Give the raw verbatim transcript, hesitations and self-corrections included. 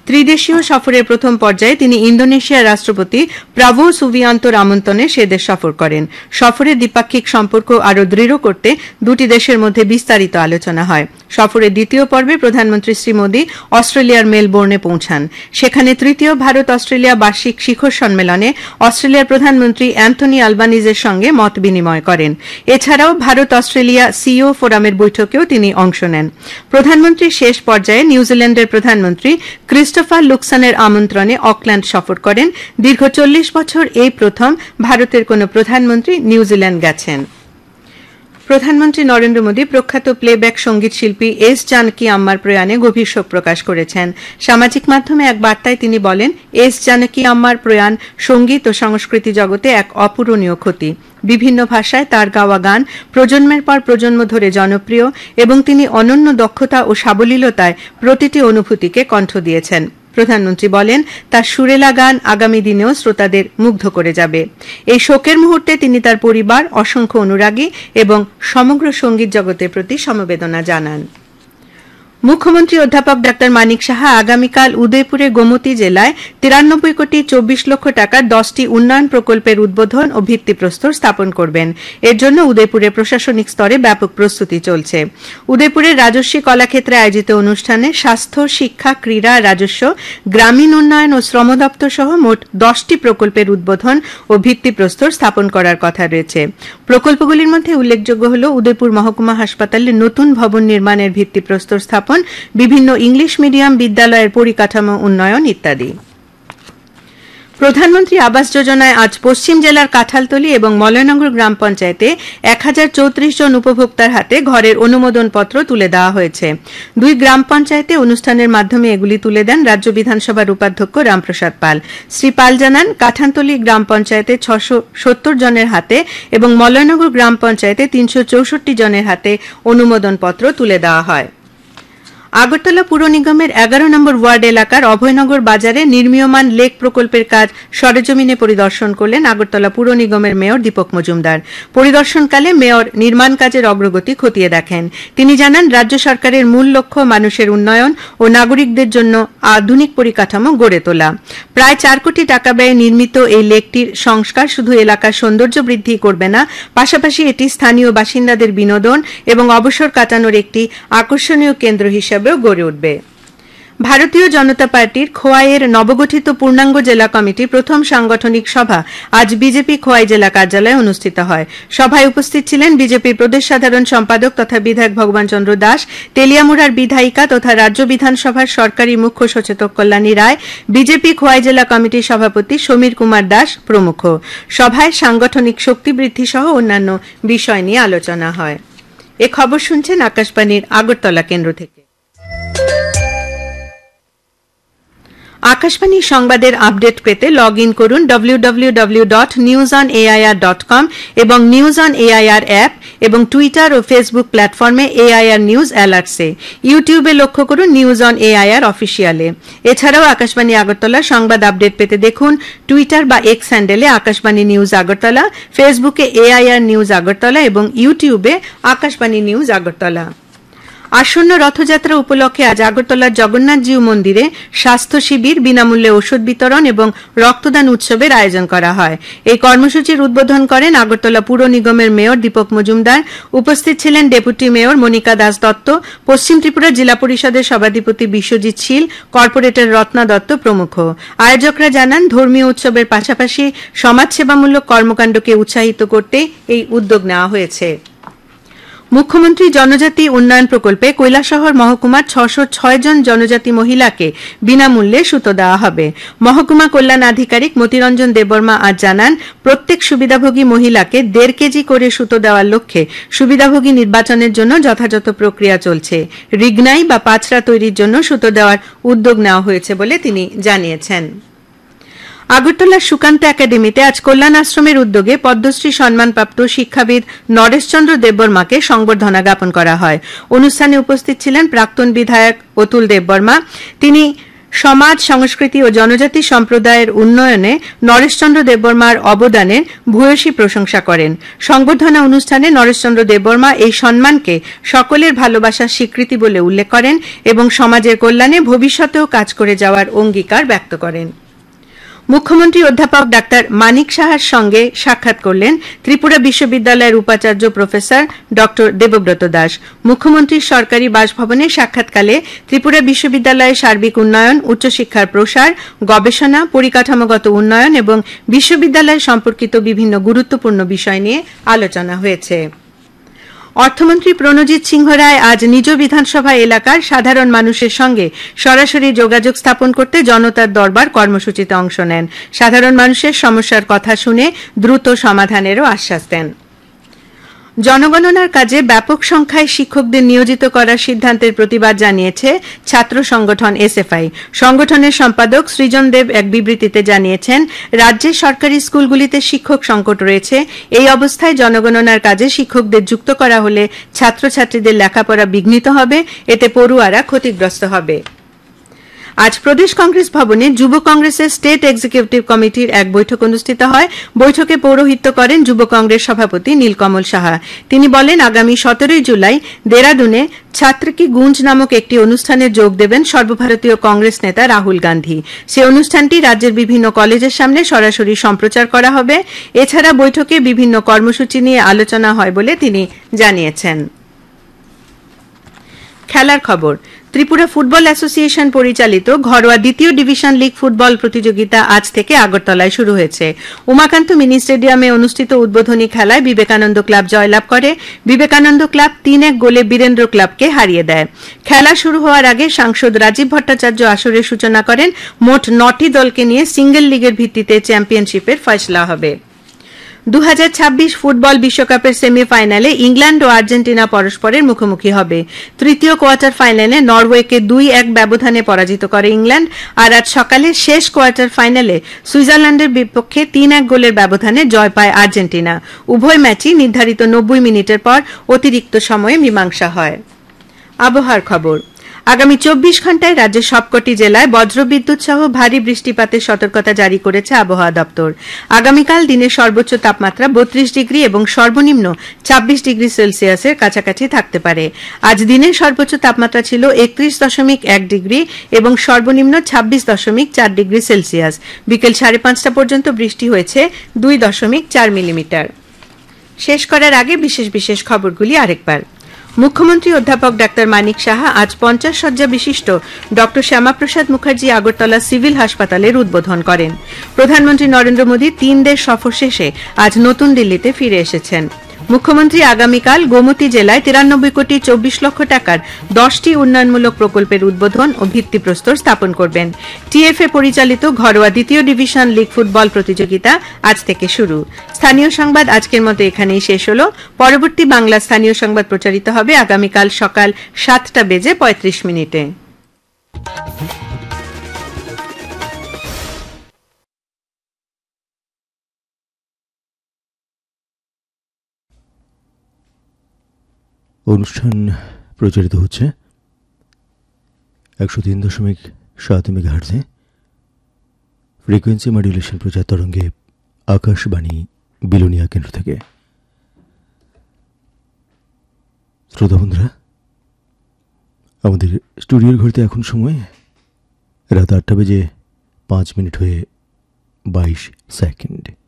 ত্রিদেশীয় সফরের প্রথম পর্যায়ে তিনি ইন্দোনেশিয়ার রাষ্ট্রপতি প্রাবো সুবিয়ান্তোর আমন্ত্রণে সে দেশ সফর করেন। সফরে দ্বিপাক্ষিক সম্পর্ক আরও দৃঢ় করতে দুটি দেশের মধ্যে বিস্তারিত আলোচনা হয়। সফরের দ্বিতীয় পর্বে প্রধানমন্ত্রী শ্রী মোদী অস্ট্রেলিয়ার মেলবোর্নে পৌঁছান। সেখানে তৃতীয় ভারত অস্ট্রেলিয়া বার্ষিক শিখর সম্মেলনে অস্ট্রেলিয়ার প্রধানমন্ত্রী অ্যান্থনি আলবানিজের সঙ্গে মত বিনিময় করেন। এছাড়াও ভারত অস্ট্রেলিয়া সিইও ফোরামের বৈঠকেও তিনি অংশ নেন। প্রধানমন্ত্রীর শেষ পর্যায়ে নিউজিল্যান্ডের প্রধানমন্ত্রী ক্রিস্টোফার লুকসনের আমন্ত্রণে অকল্যান্ড সফর করেন। দীর্ঘ চল্লিশ বছর এই প্রথম ভারতের কোন প্রধানমন্ত্রী নিউজিল্যান্ড গেছেন। প্রধানমন্ত্রী নরেন্দ্র মোদী প্রখ্যাত প্লেব্যাক সঙ্গীত শিল্পী এস জানকী আম্মার প্রয়াণে গভীর শোক প্রকাশ করেছেন। সামাজিক মাধ্যমে এক বার্তায় তিনি বলেন, এস জানকী আম্মার প্রয়াণ সঙ্গীত ও সংস্কৃতি জগতে এক অপূরণীয় ক্ষতি। বিভিন্ন ভাষায় তার গাওয়া গান প্রজন্মের পর প্রজন্ম ধরে জনপ্রিয় এবং তিনি অনন্য দক্ষতা ও সাবলীলতায় প্রতিটি অনুভূতিকে কণ্ঠ দিয়েছেন। প্রধানমন্ত্রী বলেন, তার সুরেলা গান আগামী দিনেও শ্রোতাদের মুগ্ধ করে যাবে। এই শোকের মুহূর্তে তিনি তার পরিবার, অসংখ্য অনুরাগী এবং সমগ্র সঙ্গীত জগতের প্রতি সমবেদনা জানান। মুখ্যমন্ত্রী অধ্যাপক ডাক্তার মানিক সাহা আগামীকাল উদয়পুরে গোমতী জেলায় তিরানব্বই কোটি চব্বিশ লক্ষ টাকার দশটি উন্নয়ন প্রকল্পের উদ্বোধন ও ভিত্তিপ্রস্তর স্থাপন করবেন। এর জন্য উদয়পুরে প্রশাসনিক স্তরে ব্যাপক প্রস্তুতি চলছে। উদয়পুরের রাজস্বী কলাক্ষেত্রে আয়োজিত অনুষ্ঠানে স্বাস্থ্য, শিক্ষা, ক্রীড়া, রাজস্ব, গ্রামীণ উন্নয়ন ও শ্রম দপ্তর সহ মোট দশটি প্রকল্পের উদ্বোধন ও ভিত্তিপ্রস্তর স্থাপন করার কথা রয়েছে। প্রকল্পগুলির মধ্যে উল্লেখযোগ্য হল উদয়পুর মহকুমা হাসপাতালে নতুন ভবন নির্মাণের ভিত্তিপ্রস্তর স্থাপন, বিভিন্ন ইংলিশ মিডিয়াম বিদ্যালয়ের পরিকাঠামো উন্নয়ন ইত্যাদি। প্রধানমন্ত্রী আবাস যোজনায় আজ পশ্চিম জেলার কাঁঠালতলী এবং মলয়নগর গ্রাম পঞ্চায়েতে এক হাজার চৌত্রিশ জন উপভোক্তার হাতে ঘরের অনুমোদন পত্র তুলে দেওয়া হয়েছে। দুই গ্রাম পঞ্চায়েতে অনুষ্ঠানের মাধ্যমে এগুলি তুলে দেন রাজ্য বিধানসভার উপাধ্যক্ষ রামপ্রসাদ পাল। শ্রী পাল জানান, কাঁঠালতলী গ্রাম পঞ্চায়েতে ছশো সত্তর জনের হাতে এবং মলয়নগর গ্রাম পঞ্চায়েতে তিনশো চৌষট্টি জনের হাতে অনুমোদন পত্র তুলে দেওয়া হয়। আগরতলা পুর নিগমের এগারো নম্বর ওয়ার্ড এলাকার অভয়নগর বাজারে নির্মীয়মান লেক প্রকল্পের কাজ সরেজমিনে পরিদর্শন করলেন আগরতলা পুর নিগমের মেয়র দীপক মজুমদার। পরিদর্শনকালে মেয়র নির্মাণ কাজের অগ্রগতি খতিয়ে দেখেন। তিনি জানান, রাজ্য সরকারের মূল লক্ষ্য মানুষের উন্নয়ন ও নাগরিকদের জন্য আধুনিক পরিকাঠামো গড়ে তোলা। প্রায় চার কোটি টাকা ব্যয়ে নির্মিত এই লেকটির সংস্কার শুধু এলাকার সৌন্দর্য বৃদ্ধি করবে না, পাশাপাশি এটি স্থানীয় বাসিন্দাদের বিনোদন এবং অবসর কাটানোর একটি আকর্ষণীয় কেন্দ্র হিসেবে গড়ে উঠবে। ভারতীয় জনতা পার্টির খোয়াইয়ের নবগঠিত পূর্ণাঙ্গ জেলা কমিটির প্রথম সাংগঠনিক সভা আজ বিজেপি খোয়াই জেলা কার্যালয়ে অনুষ্ঠিত হয়। সভায় উপস্থিত ছিলেন বিজেপির প্রদেশ সাধারণ সম্পাদক তথা বিধায়ক ভগবান চন্দ্র দাস, তেলিয়ামুড়ার বিধায়িকা তথা রাজ্য বিধানসভার সরকারি মুখ্য সচেতক কল্যাণী রায়, বিজেপি খোয়াই জেলা কমিটির সভাপতি সমীর কুমার দাস প্রমুখ। সভায় সাংগঠনিক শক্তি বৃদ্ধি সহ অন্যান্য বিষয় নিয়ে আলোচনা হয়। এ খবর শুনছেন আকাশবাণীর আগরতলা কেন্দ্র থেকে। আকাশবাণী সংবাদের আপডেট পেতে লগ ইন করুন W W W dot news on AIR dot com এবং নিউজ অন এআইআর অ্যাপ এবং টুইটার ও ফেসবুক প্ল্যাটফর্মে এআইআর নিউজ অ্যালার্টসে। ইউটিউবে লক্ষ্য করুন নিউজ অন এআইআর অফিসিয়ালে। এছাড়াও আকাশবাণী আগরতলা সংবাদ আপডেট পেতে দেখুন টুইটার বা এক্স হ্যান্ডেলে আকাশবাণী নিউজ আগরতলা, ফেসবুকে এআইআর নিউজ আগরতলা এবং ইউটিউবে আকাশবাণী নিউজ আগরতলা। আসন্ন রথযাত্রা উপলক্ষে আজ আগরতলার জগন্নাথজিউ মন্দিরে স্বাস্থ্য শিবির, বিনামূল্যে ওষুধ বিতরণ এবং রক্তদান উৎসবের আয়োজন করা হয়। এই কর্মসূচির উদ্বোধন করেন আগরতলা পুর নিগমের মেয়র দীপক মজুমদার। উপস্থিত ছিলেন ডেপুটি মেয়র মনিকা দাস দত্ত, পশ্চিম ত্রিপুরা জেলা পরিষদের সভাধিপতি বিশ্বজিৎ শীল, কর্পোরেটর রত্না দত্ত প্রমুখ। আয়োজকরা জানান, ধর্মীয় উৎসবের পাশাপাশি সমাজসেবামূলক কর্মকাণ্ডকে উৎসাহিত করতে এই উদ্যোগ নেওয়া হয়েছে। মুখ্যমন্ত্রী জনজাতি উন্নয়ন প্রকল্পে কৈলাসহর মহকুমার ছশো ছয় জন জনজাতি মহিলাকে বিনামূল্যে সুতো দেওয়া হবে। মহকুমা কল্যাণ আধিকারিক মতিরঞ্জন দেববর্মা আজ জানান, প্রত্যেক সুবিধাভোগী মহিলাকে দেড় কেজি করে সুতো দেওয়ার লক্ষ্যে সুবিধাভোগী নির্বাচনের জন্য যথাযথ প্রক্রিয়া চলছে। রিগনাই বা পাঁচরা তৈরির জন্য সুতো দেওয়ার উদ্যোগ নেওয়া হয়েছে বলে তিনি জানিয়েছেন। আগরতলার সুকান্ত একাডেমিতে আজ কল্যাণ আশ্রমের উদ্যোগে পদ্মশ্রী সম্মানপ্রাপ্ত শিক্ষাবিদ নরেশচন্দ্র দেববর্মাকে সংবর্ধনা জ্ঞাপন করা হয়। অনুষ্ঠানে উপস্থিত ছিলেন প্রাক্তন বিধায়ক অতুল দেববর্মা। তিনি সমাজ সংস্কৃতি ও জনজাতি সম্প্রদায়ের উন্নয়নে নরেশচন্দ্র দেববর্মার অবদানের ভূয়সী প্রশংসা করেন। সংবর্ধনা অনুষ্ঠানে নরেশচন্দ্র দেববর্মা এই সম্মানকে সকলের ভালোবাসার স্বীকৃতি বলে উল্লেখ করেন এবং সমাজের কল্যাণে ভবিষ্যতেও কাজ করে যাওয়ার অঙ্গীকার ব্যক্ত করেন। মুখ্যমন্ত্রী অধ্যাপক ডাক্তার মানিক সাহার সঙ্গে সাক্ষাৎ করলেন ত্রিপুরা বিশ্ববিদ্যালয়ের উপাচার্য প্রফেসর ডক্টর দেবব্রত দাস। মুখ্যমন্ত্রীর সরকারি বাসভবনে সাক্ষাৎকালে ত্রিপুরা বিশ্ববিদ্যালয়ের সার্বিক উন্নয়ন, উচ্চশিক্ষার প্রসার, গবেষণা, পরিকাঠামোগত উন্নয়ন এবং বিশ্ববিদ্যালয় সম্পর্কিত বিভিন্ন গুরুত্বপূর্ণ বিষয় নিয়ে আলোচনা হয়েছে। অর্থমন্ত্রী প্রণজিৎ সিংহ রায় আজ নিজ বিধানসভা এলাকার সাধারণ মানুষের সঙ্গে সরাসরি যোগাযোগ স্থাপন করতে জনতার দরবার কর্মসূচিতে অংশ নেন। সাধারণ মানুষের সমস্যার কথা শুনে দ্রুত সমাধানেরও আশ্বাস দেন। জনগণনার কাজে ব্যাপক সংখ্যায় শিক্ষকদের নিয়োজিত করার সিদ্ধান্তের প্রতিবাদ জানিয়েছে ছাত্র সংগঠন এসএফআই। সংগঠনের সম্পাদক সৃজন দেব এক বিবৃতিতে জানিয়েছেন, রাজ্যের সরকারি স্কুলগুলিতে শিক্ষক সংকট রয়েছে। এই অবস্থায় জনগণনার কাজে শিক্ষকদের যুক্ত করা হলে ছাত্রছাত্রীদের লেখাপড়া বিঘ্নিত হবে, এতে পড়ুয়ারা ক্ষতিগ্রস্ত হবে। আজ প্রদেশ কংগ্রেস ভবনে যুব কংগ্রেসের স্টেট এক্সিকিউটিভ কমিটির এক বৈঠক অনুষ্ঠিত হয়। বৈঠকে পৌরোহিত্য করেন যুব কংগ্রেস সভাপতি নীলকমল সাহা। তিনি বলেন, আগামী সতেরোই জুলাই দেরাদুনে ছাত্র কি গুঞ্জ নামক একটি অনুষ্ঠানে যোগ দেবেন সর্বভারতীয় কংগ্রেস নেতা রাহুল গান্ধী। সে অনুষ্ঠানটি রাজ্যের বিভিন্ন কলেজের সামনে সরাসরি সম্প্রচার করা হবে। এছাড়া বৈঠকে বিভিন্ন কর্মসূচি নিয়ে আলোচনা হয় বলে তিনি জানিয়েছেন। খেলার খবর। ত্রিপুরা ফুটবল অ্যাসোসিয়েশন পরিচালিত ঘরোয়া দ্বিতীয় ডিভিশন লীগ ফুটবল প্রতিযোগিতা আজ থেকে আগরতলায় শুরু হয়েছে। উমাকান্ত মিনি স্টেডিয়ামে অনুষ্ঠিত উদ্বোধনী খেলায় বিবেকানন্দ ক্লাব জয়লাভ করে। বিবেকানন্দ ক্লাব তিন এক গোলে বীরেন্দ্র ক্লাবকে হারিয়ে দেয়। খেলা শুরু হওয়ার আগে সাংসদ রাজীব ভট্টাচার্য আসরের সূচনা করেন। মোট নটি দলকে নিয়ে সিঙ্গেল লিগের ভিত্তিতে চ্যাম্পিয়নশিপের ফয়সলা হবে। দু হাজার ছাব্বিশ ফুটবল বিশ্বকাপের সেমিফাইনালে ইংল্যান্ড ও আর্জেন্টিনা পরস্পরের মুখোমুখি হবে। তৃতীয় কোয়ার্টার ফাইনালে নরওয়েকে দুই এক ব্যবধানে পরাজিত করে ইংল্যান্ড, আর আজ সকালে শেষ কোয়ার্টার ফাইনালে সুইজারল্যান্ডের বিপক্ষে তিন এক গোলের ব্যবধানে জয় পায় আর্জেন্টিনা। উভয় ম্যাচই নির্ধারিত নব্বই মিনিটের পর অতিরিক্ত সময়ে মীমাংসা হয়। আবহাওয়ার খবর। আগামী চব্বিশ ঘণ্টায় রাজ্যের সবকটি জেলায় বজ্রবিদ্যুৎ সহ ভারী বৃষ্টিপাতের সতর্কতা জারি করেছে আবহাওয়া দপ্তর। আগামীকাল দিনের সর্বোচ্চ তাপমাত্রা বত্রিশ ডিগ্রি এবং সর্বনিম্ন ছাব্বিশ ডিগ্রি সেলসিয়াসের কাছাকাছি থাকতে পারে। আজ দিনের সর্বোচ্চ তাপমাত্রা ছিল একত্রিশ দশমিক এক ডিগ্রি এবং সর্বনিম্ন ছাব্বিশ দশমিক চার ডিগ্রি সেলসিয়াস। বিকেল সাড়ে পাঁচটা পর্যন্ত বৃষ্টি হয়েছে দুই দশমিক চার মিলিমিটার। শেষ করার আগে বিশেষ বিশেষ খবরগুলি আরেকবার। মুখ্যমন্ত্রী অধ্যাপক ডাক্তার মানিক সাহা আজ পঞ্চাশ শয্যা বিশিষ্ট ডক্টর শ্যামাপ্রসাদ মুখার্জি আগরতলা সিভিল হাসপাতালের উদ্বোধন করেন। প্রধানমন্ত্রী নরেন্দ্র মোদী তিন দেশ সফর শেষে আজ নতুন দিল্লিতে ফিরে এসেছেন। মুখ্যমন্ত্রী আগামীকাল গোমতী জেলায় তিরানব্বই কোটি চব্বিশ লক্ষ টাকার দশটি উন্নয়নমূলক প্রকল্পের উদ্বোধন ও ভিত্তিপ্রস্তর স্থাপন করবেন। টিএফএ পরিচালিত ঘরোয়া দ্বিতীয় ডিভিশন লীগ ফুটবল প্রতিযোগিতা আজ থেকে শুরু। স্থানীয় সংবাদ আজকের মতো এখানেই শেষ হল। পরবর্তী বাংলা স্থানীয় সংবাদ প্রচারিত হবে আগামীকাল সকাল সাতটা বেজে পঁয়ত্রিশ মিনিটে। অনুষ্ঠান প্রচারিত হচ্ছে একশো তিন দশমিক সাত মেগাহার্টজে ফ্রিকোয়েন্সি মডুলেশন প্রচার তরঙ্গে আকাশবাণী বিলোনিয়া কেন্দ্র থেকে। শ্রোতা বন্ধুরা, আমাদের স্টুডিওর ঘড়িতে এখন সময় রাত আটটা বেজে পাঁচ মিনিট হয়ে বাইশ সেকেন্ড।